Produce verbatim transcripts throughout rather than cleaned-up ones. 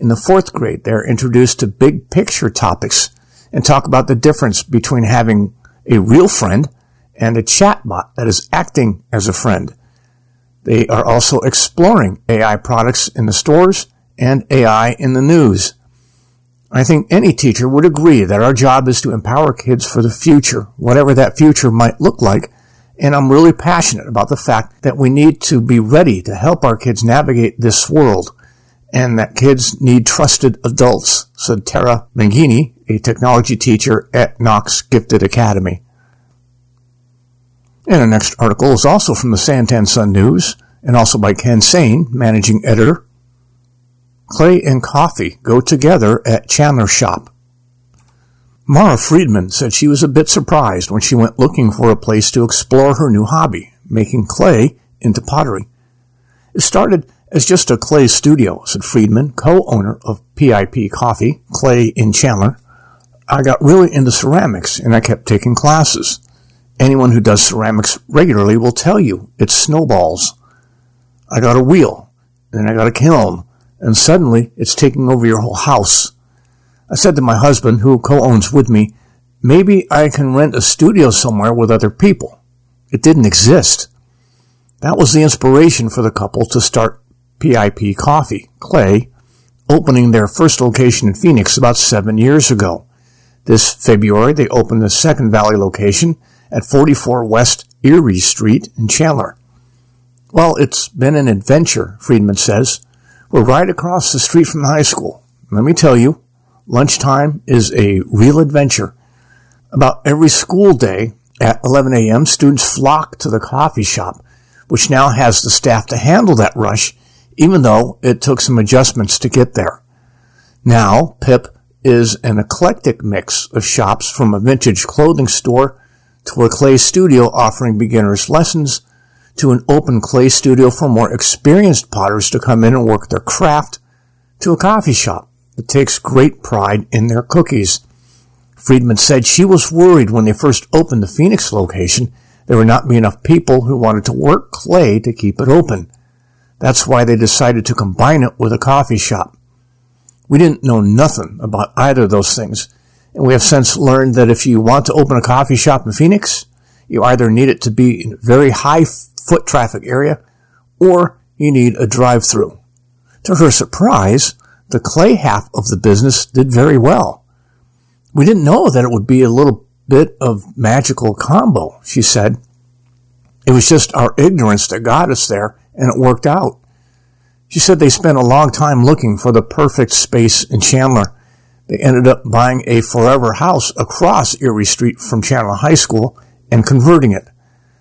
In the fourth grade, they're introduced to big picture topics and talk about the difference between having a real friend and a chatbot that is acting as a friend. They are also exploring A I products in the stores and A I in the news. I think any teacher would agree that our job is to empower kids for the future, whatever that future might look like, and I'm really passionate about the fact that we need to be ready to help our kids navigate this world, and that kids need trusted adults, said Tara Mangini, a technology teacher at Knox Gifted Academy. And the next article is also from the Santan Sun News, and also by Ken Sane, managing editor. Clay and coffee go together at Chandler shop. Mara Friedman said she was a bit surprised when she went looking for a place to explore her new hobby, making clay into pottery. It started as just a clay studio, said Friedman, co-owner of P I P Coffee, Clay in Chandler. I got really into ceramics and I kept taking classes. Anyone who does ceramics regularly will tell you it snowballs. I got a wheel, then I got a kiln, and suddenly it's taking over your whole house. I said to my husband, who co-owns with me, maybe I can rent a studio somewhere with other people. It didn't exist. That was the inspiration for the couple to start P I P Coffee, Clay, opening their first location in Phoenix about seven years ago. This February, they opened the Second Valley location at forty-four West Erie Street in Chandler. Well, it's been an adventure, Friedman says. We're right across the street from the high school. Let me tell you, lunchtime is a real adventure. About every school day at eleven a.m., students flock to the coffee shop, which now has the staff to handle that rush, even though it took some adjustments to get there. Now, Pip is an eclectic mix of shops, from a vintage clothing store to a clay studio offering beginners lessons, to an open clay studio for more experienced potters to come in and work their craft, to a coffee shop that takes great pride in their cookies. Friedman said she was worried when they first opened the Phoenix location there would not be enough people who wanted to work clay to keep it open. That's why they decided to combine it with a coffee shop. We didn't know nothing about either of those things, and we have since learned that if you want to open a coffee shop in Phoenix, you either need it to be in a very high foot traffic area, or you need a drive-through. To her surprise, the clay half of the business did very well. We didn't know that it would be a little bit of magical combo, she said. It was just our ignorance that got us there, and it worked out. She said they spent a long time looking for the perfect space in Chandler. They ended up buying a forever house across Erie Street from Chandler High School and converting it.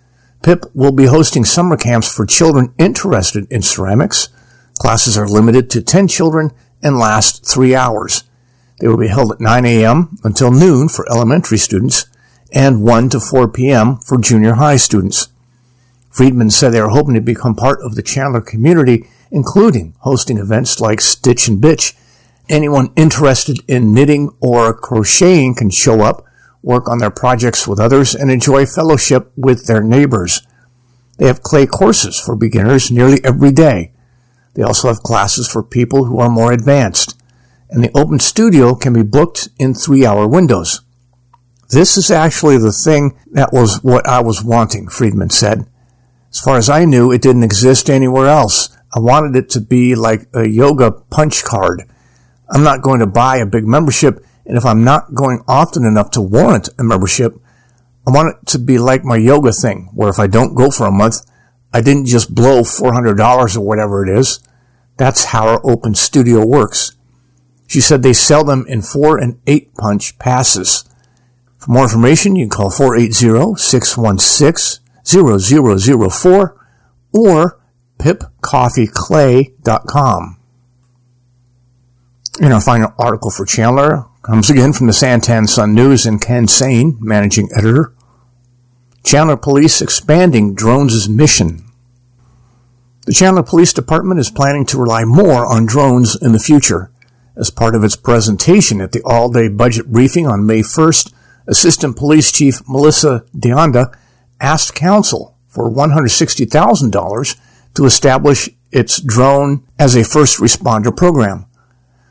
Pip will be hosting summer camps for children interested in ceramics. Classes are limited to ten children and last three hours. They will be held at nine a.m. until noon for elementary students and one to four p.m. for junior high students. Friedman said they are hoping to become part of the Chandler community, including hosting events like Stitch and Bitch. Anyone interested in knitting or crocheting can show up, work on their projects with others, and enjoy fellowship with their neighbors. They have clay courses for beginners nearly every day. They also have classes for people who are more advanced, and the open studio can be booked in three-hour windows. This is actually the thing that was what I was wanting, Friedman said. As far as I knew, it didn't exist anywhere else. I wanted it to be like a yoga punch card. I'm not going to buy a big membership, and if I'm not going often enough to warrant a membership, I want it to be like my yoga thing, where if I don't go for a month, I didn't just blow four hundred dollars or whatever it is. That's how our open studio works. She said they sell them in four and eight punch passes. For more information, you can call four eight zero, six one six, zero zero zero four or pip coffee clay dot com. And our final article for Chandler comes again from the Santan Sun News and Ken Sane, managing editor. Chandler Police expanding drones' mission. The Chandler Police Department is planning to rely more on drones in the future. As part of its presentation at the all-day budget briefing on May first, Assistant Police Chief Melissa Deonda asked Council for one hundred sixty thousand dollars to establish its drone as a first responder program.